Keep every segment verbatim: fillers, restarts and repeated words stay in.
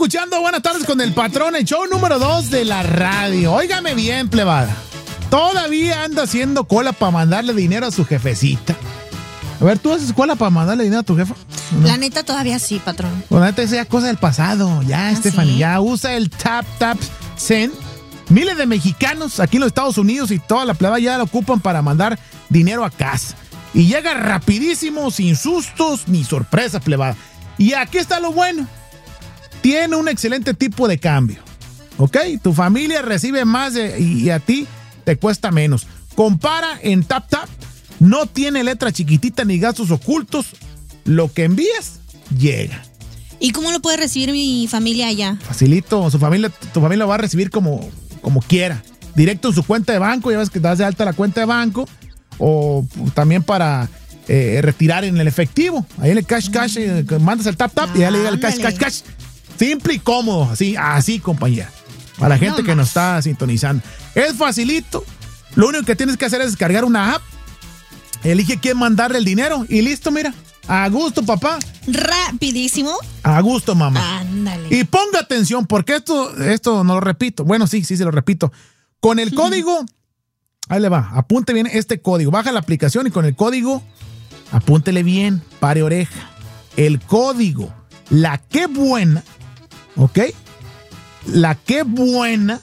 escuchando Buenas Tardes con el Patrón, el show número dos de la radio. Óigame bien, plebada. Todavía anda haciendo cola para mandarle dinero a su jefecita. A ver, ¿tú haces cola para mandarle dinero a tu jefa? ¿No? La neta todavía sí, patrón. La neta, esa es cosa del pasado. Ya, ¿Ah, Stephanie, sí? Ya usa el Tap Tap Send. Miles de mexicanos aquí en los Estados Unidos y toda la plebada ya lo ocupan para mandar dinero a casa. Y llega rapidísimo, sin sustos ni sorpresas, plebada. Y aquí está lo bueno. Tiene un excelente tipo de cambio. ¿Ok? Tu familia recibe más de, y a ti te cuesta menos. Compara en TapTap. No tiene letra chiquitita ni gastos ocultos. Lo que envías, llega. ¿Y cómo lo puede recibir mi familia allá? Facilito. Su familia, tu familia lo va a recibir como, como quiera. Directo en su cuenta de banco. Ya ves que te das de alta la cuenta de banco. O también para eh, retirar en el efectivo. Ahí en el cash cash, eh, mandas el tap tap ah, y ya le llega el cash cash cash. Simple y cómodo, así, así, compañía. Para la gente no que más. Nos está sintonizando. Es facilito. Lo único que tienes que hacer es descargar una app. Elige quién mandarle el dinero y listo, mira. A gusto, papá. Rapidísimo. A gusto, mamá. Ándale. Y ponga atención, porque esto, esto no lo repito. Bueno, sí, sí, se lo repito. Con el código... Ahí le va, apunte bien este código. Baja la aplicación y con el código, apúntele bien, pare oreja. El código, la que buena, ¿ok? La que buena,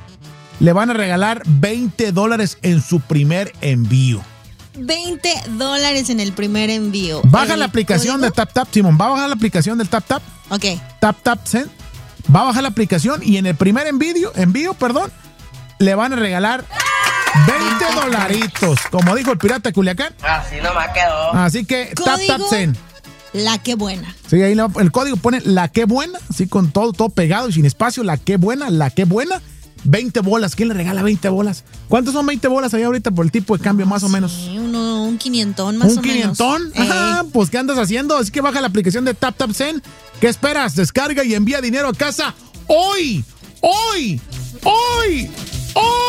le van a regalar veinte dólares en su primer envío. veinte dólares en el primer envío. Baja la aplicación de TapTap, Simón. Va a bajar la aplicación del TapTap. Ok. TapTap Send. Va a bajar la aplicación y en el primer envío, envío, perdón, le van a regalar veinte dolaritos, como dijo el pirata de Culiacán. Así nomás quedó. Así que tap tap send. La que buena. Sí, ahí el código pone la que buena, así con todo, todo pegado y sin espacio. La que buena, la que buena. veinte bolas. ¿Quién le regala veinte bolas? ¿Cuántos son veinte bolas ahí ahorita por el tipo de cambio, más o menos? Sí, uno, un quinientón más ¿Un o quinientón? menos. ¿Un quinientón? Ajá, pues ¿qué andas haciendo? Así que baja la aplicación de Tap Tap Send. ¿Qué esperas? Descarga y envía dinero a casa hoy. Hoy. Hoy. Hoy.